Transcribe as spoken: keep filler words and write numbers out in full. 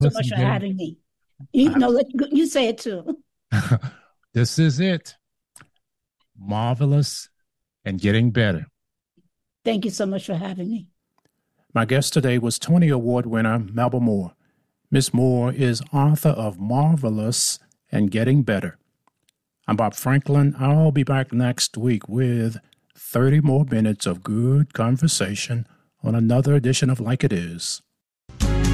so Marvelous much and for getting. having me. You know, let, you say it too. This is it. Marvelous and getting better. Thank you so much for having me. My guest today was Tony Award winner Melba Moore. Miss Moore is author of Marvelous and Getting Better. I'm Bob Franklin. I'll be back next week with thirty more minutes of good conversation on another edition of Like It Is.